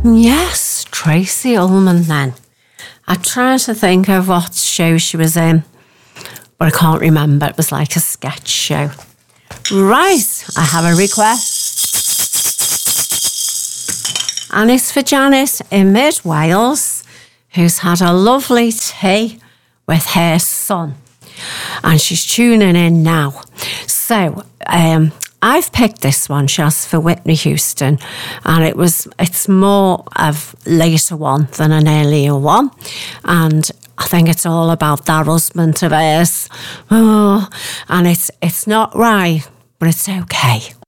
Yes, Tracy Ullman then. I'm trying to think of what show she was in, but I can't remember. It was like a sketch show. Right, I have a request. And it's for Janice in Mid Wales, who's had a lovely tea with her son. And she's tuning in now. So, I've picked this one just for Whitney Houston, and it's more of a later one than an earlier one. And I think it's all about that husband of hers. Oh, and it's not right, but it's okay.